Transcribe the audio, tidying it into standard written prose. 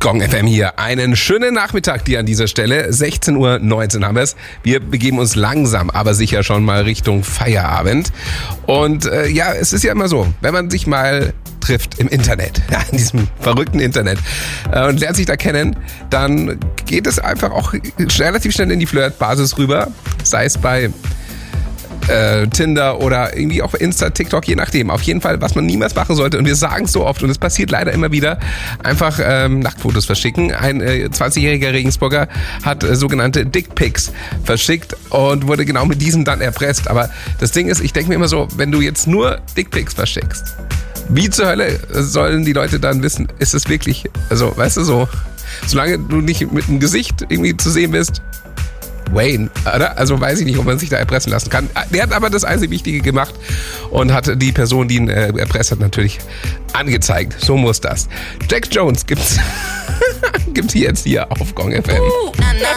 Gong FM hier. Einen schönen Nachmittag dir an dieser Stelle. 16:19 Uhr haben wir es. Wir begeben uns langsam, aber sicher schon mal Richtung Feierabend. Und es ist ja immer so, wenn man sich mal trifft im Internet, in diesem verrückten Internet, und lernt sich da kennen, dann geht es einfach auch relativ schnell in die Flirt-Basis rüber. Sei es bei Tinder oder irgendwie auch Insta, TikTok, je nachdem. Auf jeden Fall, was man niemals machen sollte. Und wir sagen es so oft und es passiert leider immer wieder, einfach Nacktfotos verschicken. Ein 20-jähriger Regensburger hat sogenannte Dickpics verschickt und wurde genau mit diesem dann erpresst. Aber das Ding ist, ich denke mir immer so, wenn du jetzt nur Dickpics verschickst, wie zur Hölle sollen die Leute dann wissen, ist es wirklich, also weißt du so, solange du nicht mit dem Gesicht irgendwie zu sehen bist, Wayne, oder? Also weiß ich nicht, ob man sich da erpressen lassen kann. Der hat aber das einzig Wichtige gemacht und hat die Person, die ihn erpresst hat, natürlich angezeigt. So muss das. Jack Jones gibt's jetzt hier auf Gong FM.